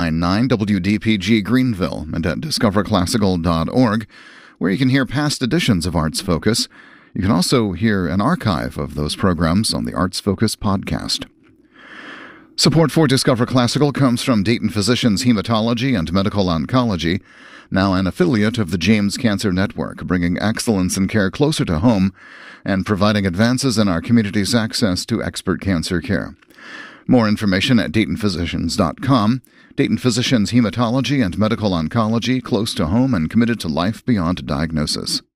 98.99 WDPG Greenville and at discoverclassical.org, where you can hear past editions of Arts Focus. You can also hear an archive of those programs on the Arts Focus podcast. Support for Discover Classical comes from Dayton Physicians Hematology and Medical Oncology, now an affiliate of the James Cancer Network, bringing excellence in care closer to home and providing advances in our community's access to expert cancer care. More information at DaytonPhysicians.com. Dayton Physicians Hematology and Medical Oncology, close to home and committed to life beyond diagnosis.